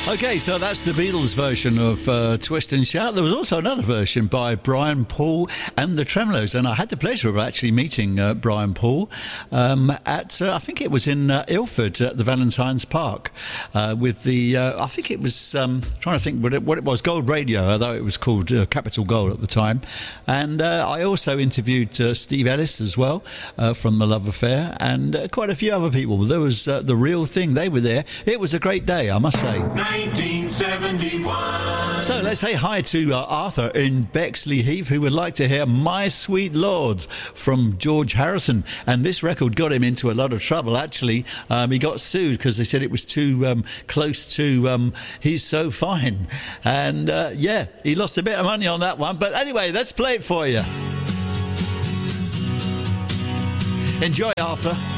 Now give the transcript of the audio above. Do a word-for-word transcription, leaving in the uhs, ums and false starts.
Okay, so that's the Beatles version of uh, Twist and Shout. There was also another version by Brian Paul and the Tremeloes, and I had the pleasure of actually meeting uh, Brian Paul um, at, uh, I think it was in uh, Ilford at the Valentine's Park uh, with the, uh, I think it was, um, trying to think what it, what it was, Gold Radio, although it was called uh, Capital Gold at the time. And uh, I also interviewed uh, Steve Ellis as well uh, from The Love Affair, and uh, quite a few other people. There was uh, The Real Thing, they were there. It was a great day, I must say. nineteen seventy-one. So let's say hi to uh, Arthur in Bexley Heath, who would like to hear My Sweet Lord from George Harrison. And this record got him into a lot of trouble, actually. Um, he got sued because they said it was too um, close to um, He's So Fine. And uh, yeah, he lost a bit of money on that one. But anyway, let's play it for you. Enjoy, Arthur.